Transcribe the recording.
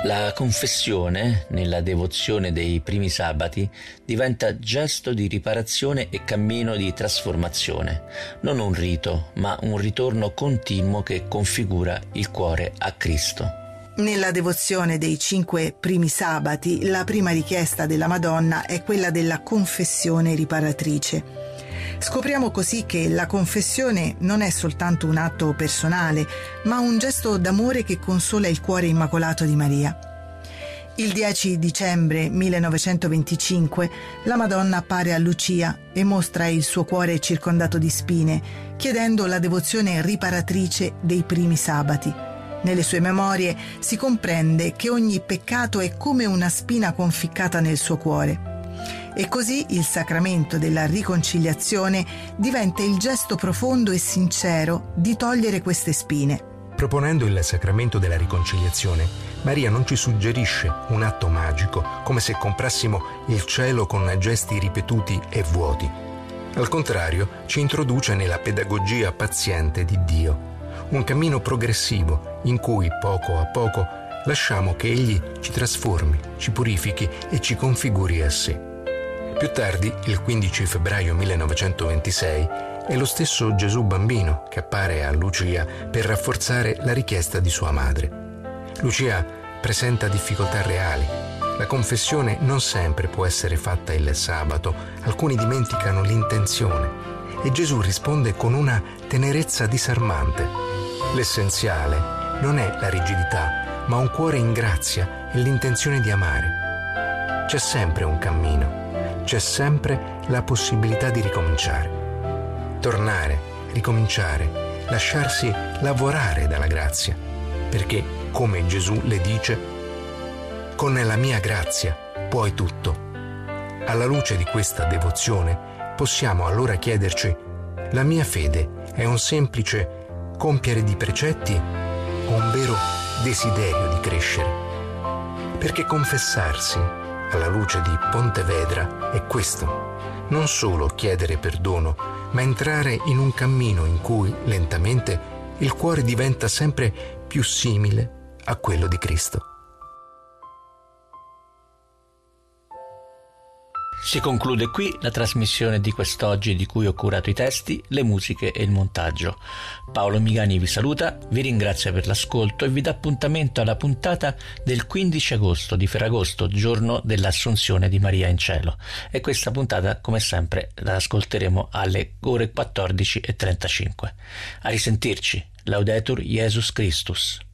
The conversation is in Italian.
La confessione, nella devozione dei primi sabati, diventa gesto di riparazione e cammino di trasformazione, non un rito, ma un ritorno continuo che configura il cuore a Cristo. Nella devozione dei 5 primi sabati, la prima richiesta della Madonna è quella della confessione riparatrice. Scopriamo così che la confessione non è soltanto un atto personale, ma un gesto d'amore che consola il cuore immacolato di Maria. Il 10 dicembre 1925 la Madonna appare a Lucia e mostra il suo cuore circondato di spine, chiedendo la devozione riparatrice dei primi sabati. Nelle sue memorie si comprende che ogni peccato è come una spina conficcata nel suo cuore. E così il sacramento della riconciliazione diventa il gesto profondo e sincero di togliere queste spine. Proponendo il sacramento della riconciliazione, Maria non ci suggerisce un atto magico, come se comprassimo il cielo con gesti ripetuti e vuoti. Al contrario, ci introduce nella pedagogia paziente di Dio, un cammino progressivo in cui poco a poco lasciamo che Egli ci trasformi, ci purifichi e ci configuri a sé. Più tardi, il 15 febbraio 1926, è lo stesso Gesù bambino che appare a Lucia per rafforzare la richiesta di sua madre. Lucia presenta difficoltà reali. La confessione non sempre può essere fatta il sabato, alcuni dimenticano l'intenzione e Gesù risponde con una tenerezza disarmante. L'essenziale non è la rigidità, ma un cuore in grazia e l'intenzione di amare. C'è sempre un cammino. C'è sempre la possibilità di ricominciare. Tornare, ricominciare, lasciarsi lavorare dalla grazia. Perché, come Gesù le dice, con la mia grazia puoi tutto. Alla luce di questa devozione possiamo allora chiederci: la mia fede è un semplice compiere di precetti o un vero desiderio di crescere? Perché confessarsi alla luce di Pontevedra è questo: non solo chiedere perdono, ma entrare in un cammino in cui lentamente il cuore diventa sempre più simile a quello di Cristo. Si conclude qui la trasmissione di quest'oggi, di cui ho curato i testi, le musiche e il montaggio. Paolo Migani vi saluta, vi ringrazia per l'ascolto e vi dà appuntamento alla puntata del 15 agosto di Ferragosto, giorno dell'Assunzione di Maria in cielo. E questa puntata, come sempre, la ascolteremo alle ore 14:35. A risentirci. Laudetur Jesus Christus.